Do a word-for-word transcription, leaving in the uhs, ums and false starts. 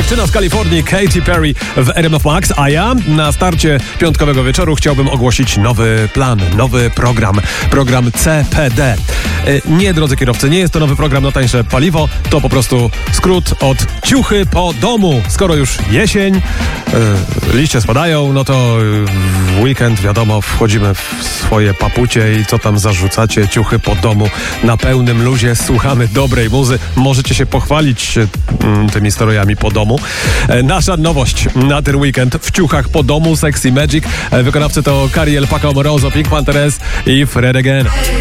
Dziewczyna z Kalifornii, Katy Perry w R M F Max, a ja na starcie piątkowego wieczoru chciałbym ogłosić nowy plan, nowy program, program C P D. Nie, drodzy kierowcy, nie jest to nowy program na tańsze paliwo, to po prostu skrót od ciuchy po domu. Skoro już jesień, liście spadają, no to w weekend, wiadomo, wchodzimy w swoje papucie i co tam zarzucacie, ciuchy po domu na pełnym luzie, słuchamy dobrej muzy, możecie się pochwalić tymi strojami po domu. Nasza nowość na ten weekend w ciuchach po domu, Sexy Magic. Wykonawcy to Cariel, Paco Amoroso, Pink Panthers i Fred again.